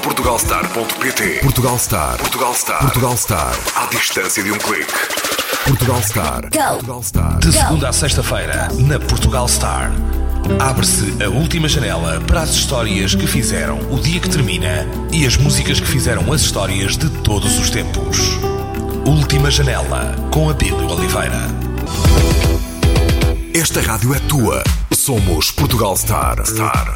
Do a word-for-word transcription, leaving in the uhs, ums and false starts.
portugal star ponto pt. Portugal Star. Portugal Star. Portugal Star. À distância de um clique. Portugal Star. Go. Portugal Star. De segunda a sexta-feira, na Portugal Star. Abre-se a última janela para as histórias que fizeram o dia que termina e as músicas que fizeram as histórias de todos os tempos. Última janela, com Abílio Oliveira. Esta rádio é tua. Somos Portugal Star. Star.